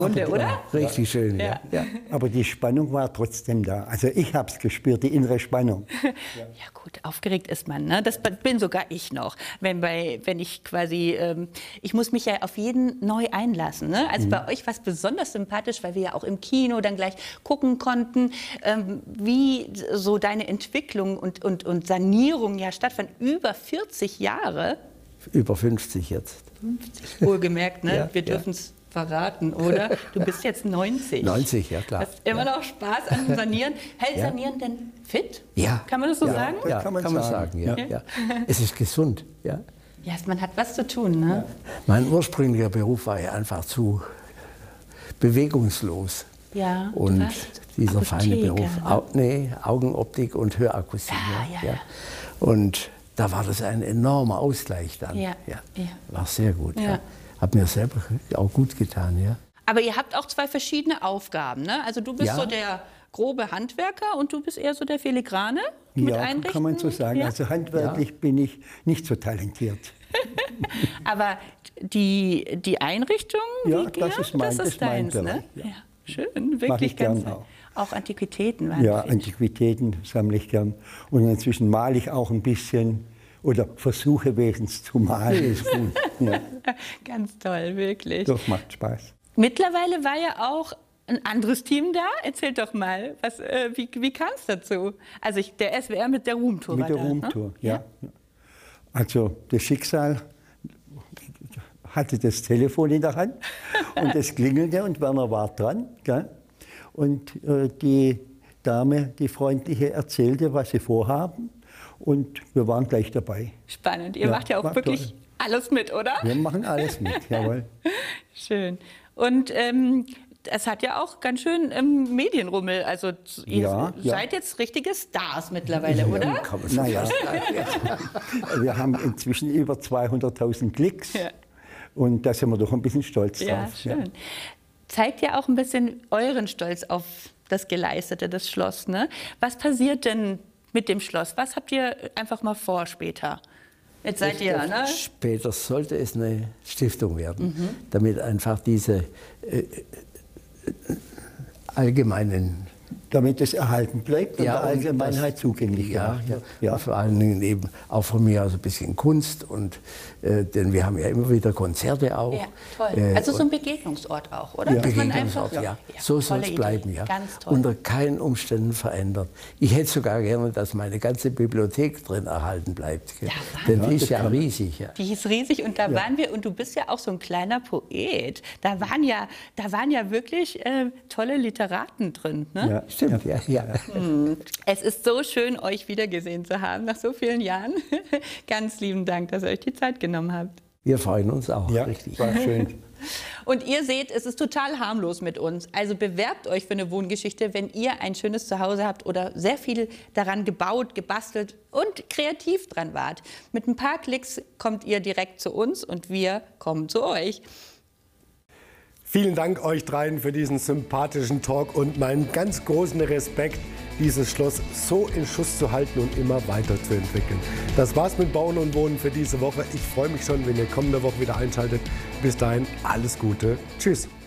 Runde, oder? Richtig schön, ja. Ja. Aber die Spannung war trotzdem da. Also ich habe es gespürt, die innere Spannung. Ja gut, aufgeregt ist man, ne? Das bin sogar ich noch. Wenn ich quasi, ich muss mich ja auf jeden neu einlassen, ne? Also bei euch war es besonders sympathisch, weil wir ja auch im Kino dann gleich gucken konnten, wie so deine Entwicklung und Sanierung ja stattfand. Über 40 Jahre. Über 50 jetzt. 50, wohlgemerkt, ne? Ja, wir dürfen es verraten, oder? Du bist jetzt 90. 90, ja klar. Hast immer noch Spaß an Sanieren. Hält Sanieren denn fit? Ja. Kann man das so sagen? Ja, kann man sagen. Ja. Ja. Es ist gesund, ja. Ja, man hat was zu tun, ne? Ja. Mein ursprünglicher Beruf war ja einfach zu bewegungslos. Ja, und dieser feine Beruf, ne? Augenoptik und Hörakustik. Ja. Und da war das ein enormer Ausgleich dann. Ja. War sehr gut. Ja. Hat mir selber auch gut getan. Ja. Aber ihr habt auch zwei verschiedene Aufgaben, ne? Also du bist so der grobe Handwerker und du bist eher so der Filigrane mit Einrichten? Kann man so sagen. Ja. Also handwerklich bin ich nicht so talentiert. Aber die Einrichtung, das ist deins, mein ne? Ja. Schön, wirklich ganz. Auch Antiquitäten waren Antiquitäten sammle ich gern. Und inzwischen male ich auch ein bisschen oder versuche wenigstens zu malen. Ganz toll, wirklich. Das macht Spaß. Mittlerweile war ja auch ein anderes Team da. Erzähl doch mal, wie kam es dazu? Also der SWR mit der Roomtour Mit der Roomtour, ja. Also das Schicksal hatte das Telefon in der Hand und es klingelte und Werner war dran. Gell? Und die Dame, die Freundliche, erzählte, was sie vorhaben und wir waren gleich dabei. Spannend. Ihr macht ja auch wirklich alles mit, oder? Wir machen alles mit, jawohl. Schön. Und es hat ja auch ganz schön Medienrummel. Also ihr seid jetzt richtige Stars mittlerweile, oder? Naja, wir haben inzwischen über 200.000 Klicks und da sind wir doch ein bisschen stolz drauf. Ja, schön. Zeigt ja auch ein bisschen euren Stolz auf das Geleistete, das Schloss, ne? Was passiert denn mit dem Schloss? Was habt ihr einfach mal vor später? Jetzt seid ihr, ne? Später sollte es eine Stiftung werden, damit einfach diese allgemeinen... Damit es erhalten bleibt und der Allgemeinheit zugänglich gemacht wird. Ja, vor allen Dingen eben auch von mir aus ein bisschen Kunst. Und, denn wir haben ja immer wieder Konzerte auch. Ja, toll. Also so ein Begegnungsort auch, oder? Ja, Begegnungsort, ja. So soll es bleiben, ja. Ganz toll. Unter keinen Umständen verändert. Ich hätte sogar gerne, dass meine ganze Bibliothek drin erhalten bleibt. Ja, denn die ist ja riesig. Ja. Die ist riesig und da waren wir, und du bist ja auch so ein kleiner Poet. Da waren ja wirklich tolle Literaten drin, ne? Ja. Stimmt, ja. Es ist so schön, euch wiedergesehen zu haben nach so vielen Jahren. Ganz lieben Dank, dass ihr euch die Zeit genommen habt. Wir freuen uns auch. Ja, richtig. War schön. Und ihr seht, es ist total harmlos mit uns. Also bewerbt euch für eine Wohngeschichte, wenn ihr ein schönes Zuhause habt oder sehr viel daran gebaut, gebastelt und kreativ dran wart. Mit ein paar Klicks kommt ihr direkt zu uns und wir kommen zu euch. Vielen Dank euch dreien für diesen sympathischen Talk und meinen ganz großen Respekt, dieses Schloss so in Schuss zu halten und immer weiterzuentwickeln. Das war's mit Bauen und Wohnen für diese Woche. Ich freue mich schon, wenn ihr kommende Woche wieder einschaltet. Bis dahin alles Gute. Tschüss.